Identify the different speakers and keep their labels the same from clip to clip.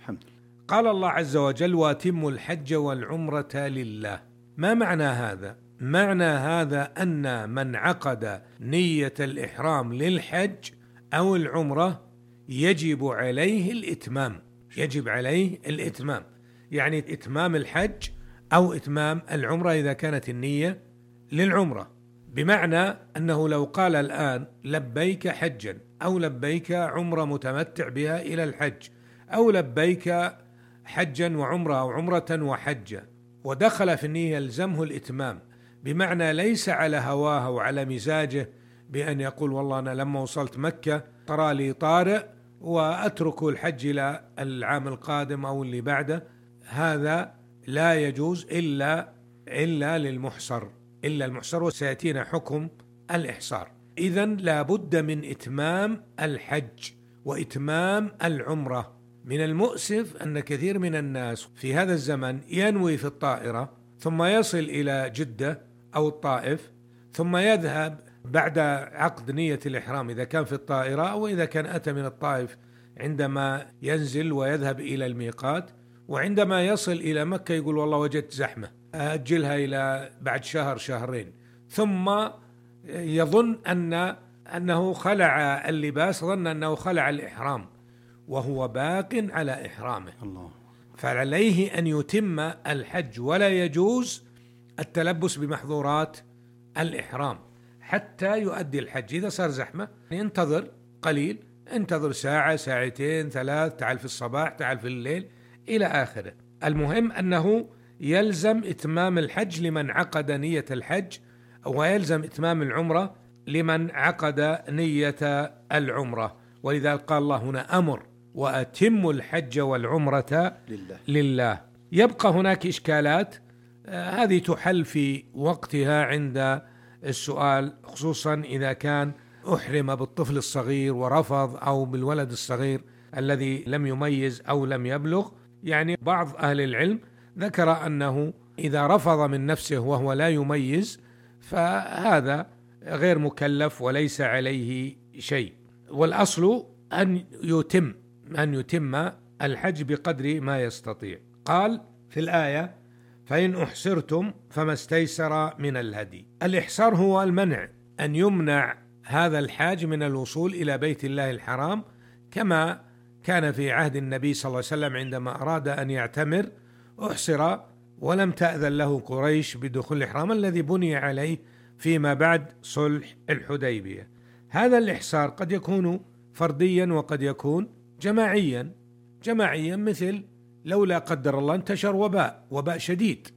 Speaker 1: الحمد لله.
Speaker 2: قال الله عز وجل: وأتموا الحج والعمرة لله. ما معنى هذا؟ معنى هذا أن من عقد نية الإحرام للحج أو العمرة يجب عليه الإتمام، يجب عليه الإتمام، يعني إتمام الحج أو إتمام العمرة إذا كانت النية للعمرة. بمعنى أنه لو قال الآن لبيك حجا أو لبيك عمرة متمتع بها إلى الحج أو لبيك حجا وعمرة أو عمرة وحجة، ودخل في النية يلزمه الإتمام، بمعنى ليس على هواه وعلى مزاجه بأن يقول والله أنا لما وصلت مكة طرى لي طارئ وأترك الحج إلى العام القادم أو اللي بعده. هذا لا يجوز إلا للمحصر، إلا المحصر، وسيأتينا حكم الإحصار. إذن لا بد من إتمام الحج وإتمام العمرة. من المؤسف أن كثير من الناس في هذا الزمن ينوي في الطائرة ثم يصل إلى جدة أو الطائف ثم يذهب بعد عقد نية الإحرام إذا كان في الطائرة أو إذا كان أتى من الطائف عندما ينزل ويذهب إلى الميقات، وعندما يصل إلى مكة يقول والله وجدت زحمة أجلها إلى بعد شهر شهرين، ثم يظن أنه خلع اللباس، ظن أنه خلع الإحرام وهو باق على إحرامه. الله. فعليه أن يتم الحج، ولا يجوز التلبس بمحظورات الإحرام حتى يؤدي الحج. إذا صار زحمة ينتظر قليل، انتظر ساعة ساعتين ثلاث، تعال في الصباح تعال في الليل إلى آخره. المهم أنه يلزم إتمام الحج لمن عقد نية الحج، ويلزم إتمام العمرة لمن عقد نية العمرة. ولذلك قال الله هنا أمر: وأتموا الحج والعمرة لله. يبقى هناك إشكالات هذه تحل في وقتها عند السؤال، خصوصا إذا كان أحرم بالطفل الصغير ورفض، أو بالولد الصغير الذي لم يميز أو لم يبلغ. يعني بعض أهل العلم ذكر أنه إذا رفض من نفسه وهو لا يميز فهذا غير مكلف وليس عليه شيء، والأصل أن يتم الحج بقدر ما يستطيع. قال في الآية: فإن أحصرتم فما استيسر من الهدي. الإحصار هو المنع، أن يمنع هذا الحاج من الوصول إلى بيت الله الحرام، كما كان في عهد النبي صلى الله عليه وسلم عندما أراد أن يعتمر أحصر ولم تأذن له قريش بدخول الإحرام الذي بني عليه فيما بعد صلح الحديبية. هذا الإحصار قد يكون فرديا وقد يكون جماعيا. مثل لو لا قدر الله انتشر وباء شديد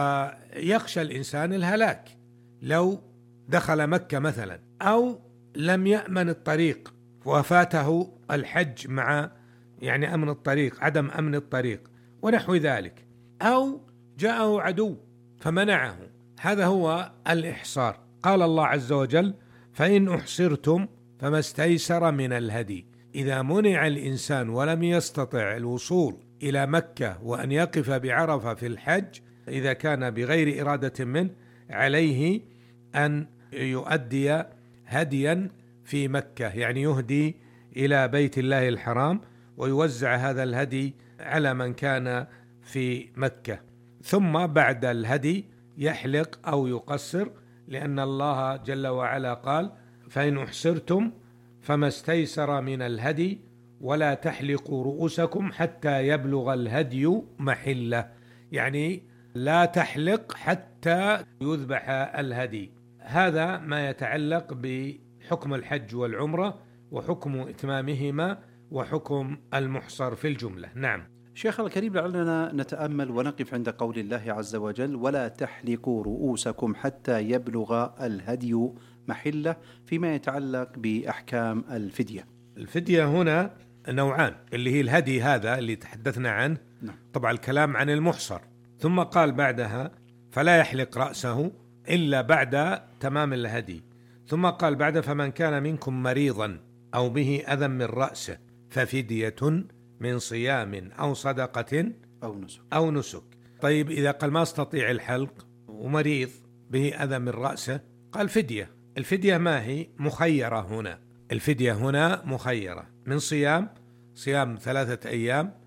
Speaker 2: فيخشى الإنسان الهلاك لو دخل مكة مثلا، أو لم يأمن الطريق وفاته الحج مع أمن الطريق، عدم أمن الطريق ونحو ذلك، أو جاءه عدو فمنعه. هذا هو الإحصار. قال الله عز وجل: فإن أحصرتم فما استيسر من الهدي. إذا منع الإنسان ولم يستطع الوصول إلى مكة وأن يقف بعرفة في الحج، إذا كان بغير إرادة منه، عليه أن يؤدي هديا في مكة، يعني يهدي إلى بيت الله الحرام ويوزع هذا الهدي على من كان في مكة، ثم بعد الهدي يحلق أو يقصر، لأن الله جل وعلا قال: فإن أحصرتم فما استيسر من الهدي ولا تحلقوا رؤوسكم حتى يبلغ الهدي محله، يعني لا تحلق حتى يذبح الهدي. هذا ما يتعلق بحكم الحج والعمرة وحكم إتمامهما وحكم المحصر في الجملة. نعم.
Speaker 1: شيخ الكريم، لعلنا نتأمل ونقف عند قول الله عز وجل: ولا تحلقوا رؤوسكم حتى يبلغ الهدي محله، فيما يتعلق بأحكام الفدية.
Speaker 2: الفدية هنا نوعان، اللي هي الهدي هذا اللي تحدثنا عنه، طبعا الكلام عن المحصر. ثم قال بعدها: فلا يحلق رأسه إلا بعد تمام الهدي. ثم قال بعد: فمن كان منكم مريضا أو به أذى من رأسه ففدية من صيام أو صدقة أو نسك. طيب إذا قال ما استطيع الحلق ومريض به أذى من رأسه، قال فدية. الفدية ما هي؟ مخيرة هنا. الفدية هنا مخيرة من صيام 3 أيام